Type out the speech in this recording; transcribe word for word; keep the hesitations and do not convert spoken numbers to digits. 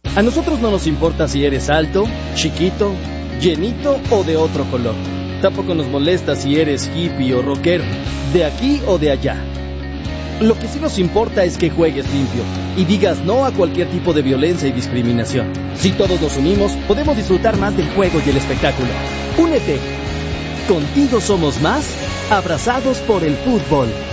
A nosotros no nos importa si eres alto, chiquito, llenito o de otro color. Tampoco nos molesta si eres hippie o rockero, de aquí o de allá. Lo que sí nos importa es que juegues limpio y digas no a cualquier tipo de violencia y discriminación. Si todos nos unimos, podemos disfrutar más del juego y el espectáculo. Únete. Contigo somos más, abrazados por el fútbol.